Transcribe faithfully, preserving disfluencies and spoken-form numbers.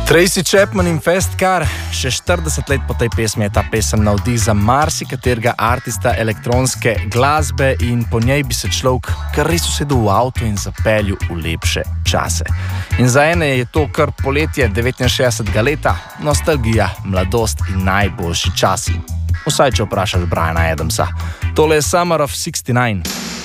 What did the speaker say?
Tracy Chapman in Fast Car, še štirideset let po tej pesmi je ta pesem navdih za marsikaterega artista elektronske glasbe in po njej bi se človek kar res usedel v avto in zapeljal v lepše čase. In za ene je to kar poletje devetinšestdesetega leta, nostalgija, mladost in najboljši časi. Vsaj če vprašaš Briana Adamsa. Tole je Summer of šestdeset devet.